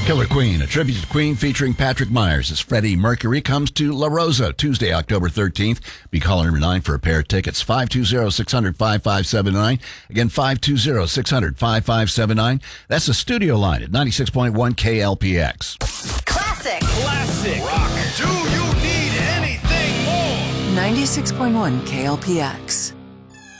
Killer Queen, a tribute to Queen featuring Patrick Myers as Freddie Mercury comes to La Rosa Tuesday, October 13th. Be caller number 9 for a pair of tickets, 520-600-5579. Again, 520-600-5579. That's the studio line at 96.1 KLPX. Classic rock. Do you need anything more? 96.1 KLPX.